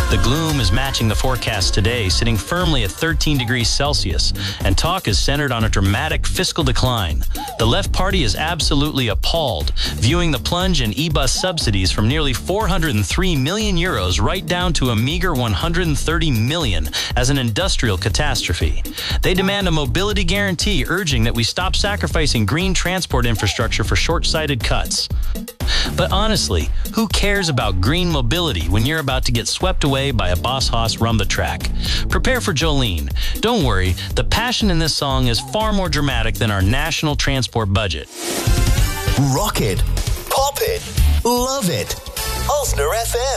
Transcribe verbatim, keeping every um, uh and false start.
The gloom is matching the forecast today, sitting firmly at thirteen degrees Celsius, and talk is centered on a dramatic fiscal decline. The left party is absolutely appalled, viewing the plunge in e-bus subsidies from nearly four hundred three million euros right down to a meager one hundred thirty million as an industrial catastrophe. They demand a mobility guarantee, urging that we stop sacrificing green transport infrastructure for short-sighted cuts. But honestly, who cares about green mobility when you're about to get swept away by a boss hoss rum the track? Prepare for Jolene. Don't worry, the passion in this song is far more dramatic than our national transport budget. Rock it, pop it, love it. Osner F M.